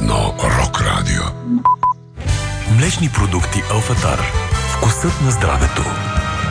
едно рок радио. Млечни продукти Алфатар. Вкусът на здравето.